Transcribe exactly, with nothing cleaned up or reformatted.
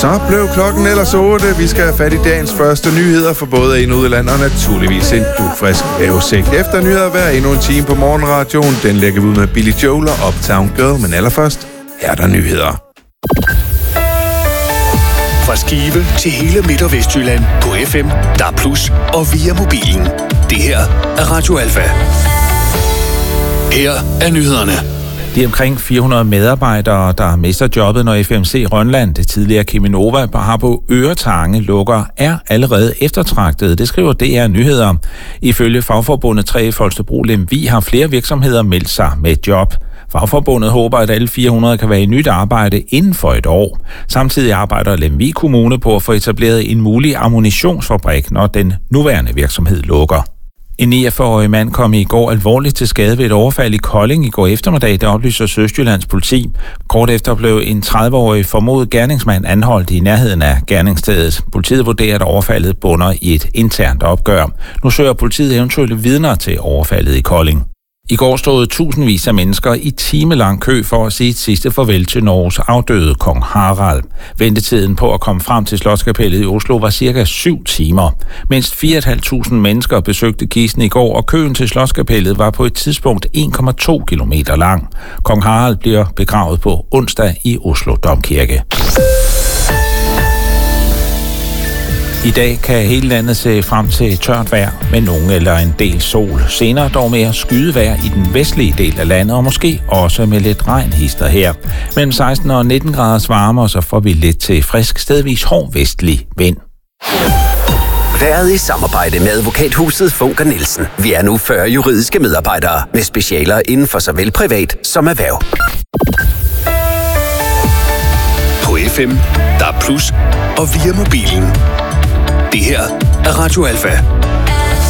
Så blev klokken ellers otte. Vi skal have fat i dagens første nyheder for både ind- og udland, og naturligvis en dugfrisk vævesigt. Efter nyheder hver endnu en time på morgenradioen. Den lægger vi ud med Billy Joel og Uptown Girl, men allerførst, her er der nyheder. Fra Skive til hele Midt- og Vestjylland på F M, D A B plus og via mobilen. Det her er Radio Alfa. Her er nyhederne. De omkring fire hundrede medarbejdere, der mister jobbet, når F M C Rønland, det tidligere Cheminova, har på Øretange lukker, er allerede eftertragtede. Det skriver D R Nyheder. Ifølge fagforbundet tre F Holstebro Lemvig har flere virksomheder meldt sig med job. Fagforbundet håber, at alle fire hundrede kan være i nyt arbejde inden for et år. Samtidig arbejder Lemvig Kommune på at få etableret en mulig ammunitionsfabrik, når den nuværende virksomhed lukker. En niogfyrre-årig mand kom i går alvorligt til skade ved et overfald i Kolding i går eftermiddag, det oplyser Sydjyllands politi. Kort efter blev en tredive-årig formodet gerningsmand anholdt i nærheden af gerningsstedet. Politiet vurderer, at overfaldet bunder i et internt opgør. Nu søger politiet eventuelle vidner til overfaldet i Kolding. I går stod tusindvis af mennesker i timelang kø for at sige et sidste farvel til Norges afdøde kong Harald. Ventetiden på at komme frem til Slotskapellet i Oslo var cirka syv timer. Mindst fire tusind fem hundrede mennesker besøgte kisten i går, og køen til Slotskapellet var på et tidspunkt en komma to kilometer lang. Kong Harald bliver begravet på onsdag i Oslo Domkirke. I dag kan hele landet se frem til tørt vejr med nogen eller en del sol. Senere dog mere skydevejr i den vestlige del af landet, og måske også med lidt regnhister her. Mellem seksten og nitten graders varme, og så får vi lidt til frisk, stedvis hård vestlig vind. Været i samarbejde med advokathuset Funker Nielsen. Vi er nu fyrre juridiske medarbejdere med specialer inden for såvel privat som erhverv. På F M, D A B plus og via mobilen. Det her er Radio Alfa.